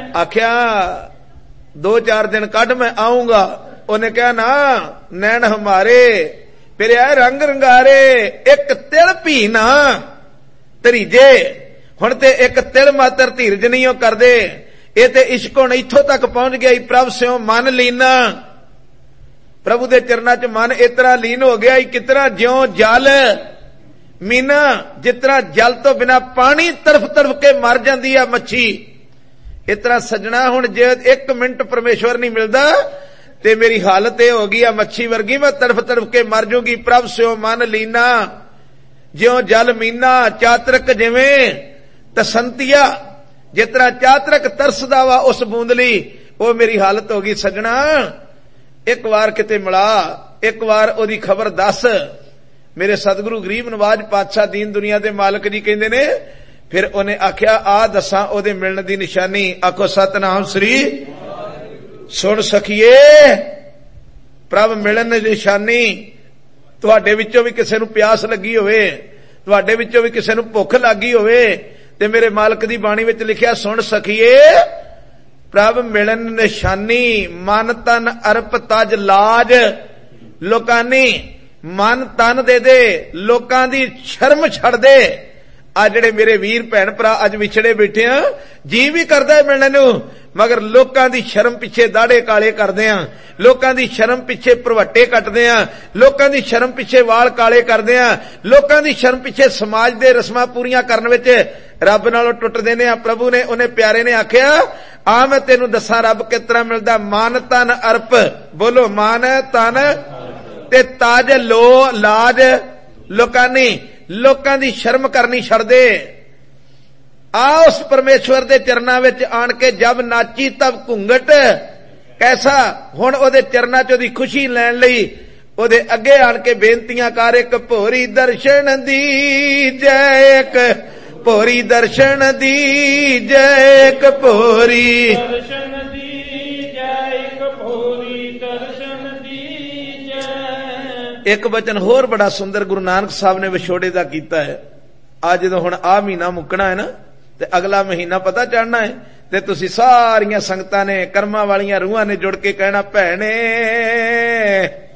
आख्या 2-4 दिन कढ़ मैं आऊंगा। उन्हें कहा ना नैन हमारे फिर आए रंग रंगारे, एक तिल भी ना धरीजे। हुण ते एक तिल मात्र धीरज नहीं हो करदे। ये ते इश्क हुण इत्थों तक पहुंच गया, प्रभ स्यों मन लीना। प्रभु दे चरना च मन इतना लीन हो गया, कितना ज्यों जल मीना, जितना जल तो बिना पानी तड़फ तड़फ के मर जाती है मच्छी, इतना सजना हुण जे 1 मिनट परमेश्वर नहीं मिलता ते मेरी हालत यह होगी आ मच्छी वर्गी, मैं तड़फ तड़फ के मर जूंगी। प्रभ स्यों मन लीना ज्यों जल मीना, चातरक जिवें तसंतिया, जितना चातरक तरसदा वा उस बूंदली, वो मेरी हालत होगी। सजना एक बार किते मिला, एक बार ओदी खबर दस। मेरे सतगुरु गरीब नवाज पातशाह दीन दुनिया दे मालक जी कहंदे ने, फिर उन्हें आख्या आ दसां ओदे मिलण दी निशानी। आखो सतनाम श्री। सुन सखिए प्रभ मिलन दी निशानी, तुहाडे विचों भी किसे नूं प्यास लगी होवे, तुहाडे विचों भी किसे नूं भुख लगी होवे, ते मेरे मालक दी बाणी विच लिखिया सुन सखिए प्रभ मिलन निशानी, मन तन अर्प तज लाज लोकानी। मन तन दे दे, लोकां दी शर्म छड़ दे। आ जिहड़े मेरे वीर भैन भरा अज विछड़े बैठे आ, जी भी करदा है मिलण नूं, मगर लोकां दी शर्म पिछे दाड़े काले करदे आ, लोकां दी शर्म पिछे भरवट्टे कटदे आ, लोकां दी शर्म पिछे वाल काले करदे आ, लोकां दी शर्म पिछे समाज दे रस्मां पूरीआं करन विच रब नालों टुटदे ने। प्रभु ने उन्हें प्यारे ने आख्या आ मैं तेनूं दसां रब किस तरह मिलदा। मन तन अर्प, बोलो मन तन ते ताज लो लाज लोकानी, लोकां दी शर्म करनी छड़ दे। आ उस परमेश्वर दे चरनां विच आण के जब नाची तब घुंघट कैसा। हुण ओदे चरनां च ओदी खुशी लैण लई ओदे अगे आण के बेनतियां कर, एक भोरी दर्शन दी जय, एक भोरी दर्शन दी जय, एक भोरी दर्शन दी जय, एक भोरी दर्शन दी जय। एक वचन होर बड़ा सुंदर गुरु नानक साहब ने विछोड़े दा कीता है। आज जदों हुण आ महीना मुकना है ना, ते अगला महीना पता चढ़ना है, ते तुसी सारियां संगतां ने कर्मां वालियां रूहां ने जुड़ के कहना भैणे